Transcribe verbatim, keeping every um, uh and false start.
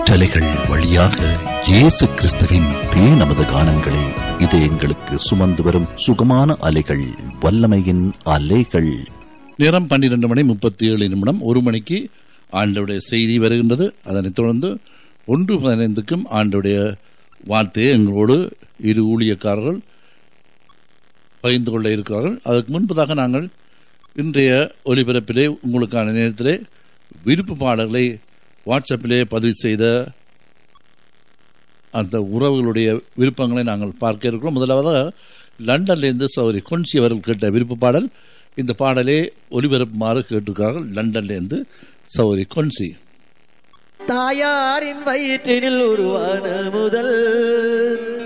காற்றலைகள் வழியாக இயேசு கிறிஸ்துவின் தே நமது கானங்களை இது எங்களுக்கு சுமந்து வரும் சுகமான அலைகள், வல்லமையின் அலைகள். நேரம் பன்னிரண்டு மணி முப்பத்தி ஏழு நிமிடம். ஒரு மணிக்கு ஆண்டவுடைய செய்தி வருகின்றது. அதனைத் தொடர்ந்து ஒன்று பதினைந்துக்கும் ஆண்டவுடைய வார்த்தையை எங்களோடு இரு ஊழியக்காரர்கள் பகிர்ந்து கொள்ள இருக்கிறார்கள். அதற்கு முன்பதாக நாங்கள் இன்றைய ஒலிபரப்பிலே உங்களுக்கான நேரத்திலே விருப்பு பாடல்களை வாட்ஸ்அப்பிலே பதிவு செய்த அந்த உறவுகளுடைய விருப்பங்களை நாங்கள் பார்க்க இருக்கிறோம். முதலாவதாக லண்டன்லேருந்து சௌரி கொன்சி அவர்கள் கேட்ட விருப்ப பாடல். இந்த பாடலே ஒலிபரப்புமாறு கேட்டிருக்கிறார்கள் லண்டன்லேருந்து சௌரி கொன்சி. தாயாரின் வயிற்றினில் உருவான முதல்